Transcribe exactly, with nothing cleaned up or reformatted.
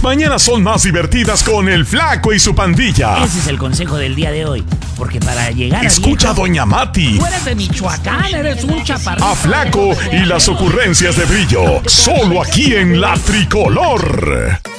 Tus mañanas son más divertidas con el Flaco y su pandilla. Ese es el consejo del día de hoy. Porque para llegar Escucha a a Doña Mati. Tú eres de Michoacán, eres un chaparrito. A Flaco y las ocurrencias de Brillo. Solo aquí en La Tricolor.